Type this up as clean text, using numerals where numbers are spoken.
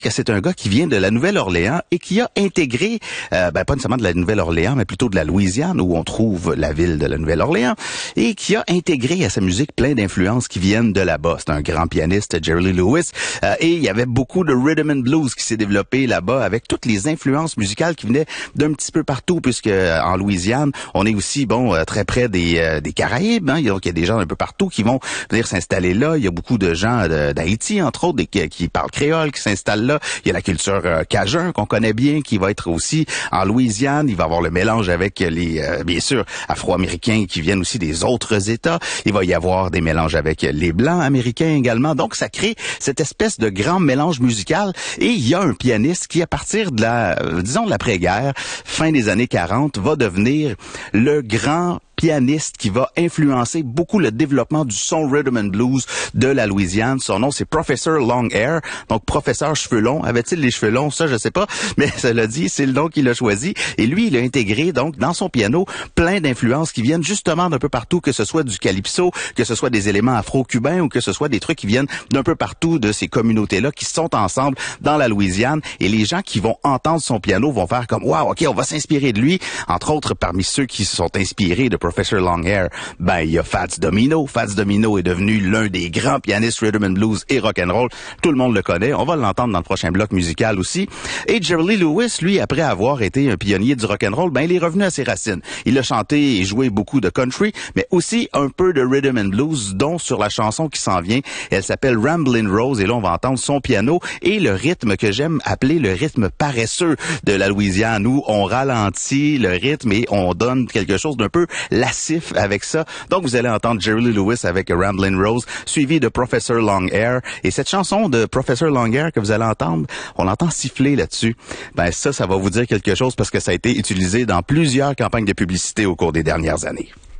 c'est un gars qui vient de la Nouvelle-Orléans et qui a intégré, pas nécessairement de la Nouvelle-Orléans, mais plutôt de la Louisiane, où on trouve la ville de la Nouvelle-Orléans, et qui a intégré à sa musique plein d'influences qui viennent de là-bas. C'est un grand pianiste, Jerry Lee Lewis, et il y avait beaucoup de rhythm and blues qui s'est développé là-bas, avec toutes les influences musicales qui venaient d'un petit peu partout, puisque en Louisiane, on est aussi, très près des Caraïbes, hein. Donc, il y a des gens un peu partout qui vont venir s'installer là. Il y a beaucoup de gens d'Haïti, entre autres, qui parlent créole, qui s'installent là. Il y a la culture cajun qu'on connaît bien, qui va être aussi en Louisiane. Il va y avoir le mélange avec les, bien sûr, Afro-Américains qui viennent aussi des autres États. Il va y avoir des mélanges avec les Blancs américains également. Donc, ça crée cette espèce de grand mélange musical. Et il y a un pianiste qui, à partir de de l'après-guerre, fin des années 40, va devenir le grand pianiste qui va influencer beaucoup le développement du son rhythm and blues de la Louisiane. Son nom, c'est Professor Long Hair, donc professeur cheveux longs. Avait-il les cheveux longs? Ça, je sais pas, mais cela dit, c'est le nom qu'il a choisi. Et lui, il a intégré, donc, dans son piano, plein d'influences qui viennent justement d'un peu partout, que ce soit du calypso, que ce soit des éléments afro-cubains ou que ce soit des trucs qui viennent d'un peu partout de ces communautés-là qui sont ensemble dans la Louisiane. Et les gens qui vont entendre son piano vont faire comme, wow, OK, on va s'inspirer de lui. Entre autres, parmi ceux qui se sont inspirés de Professor Long Hair, il y a Fats Domino. Fats Domino est devenu l'un des grands pianistes rhythm and blues et rock and roll. Tout le monde le connaît. On va l'entendre dans le prochain bloc musical aussi. Et Jerry Lee Lewis, lui, après avoir été un pionnier du rock and roll, il est revenu à ses racines. Il a chanté et joué beaucoup de country, mais aussi un peu de rhythm and blues, dont sur la chanson qui s'en vient. Elle s'appelle Ramblin' Rose, et là, on va entendre son piano et le rythme que j'aime appeler le rythme paresseux de la Louisiane, où on ralentit le rythme et on donne quelque chose d'un peu lassif avec ça. Donc, vous allez entendre Jerry Lee Lewis avec Ramblin' Rose, suivi de Professor Long Hair. Et cette chanson de Professor Long Hair que vous allez entendre, on l'entend siffler là-dessus. Ça va vous dire quelque chose parce que ça a été utilisé dans plusieurs campagnes de publicité au cours des dernières années.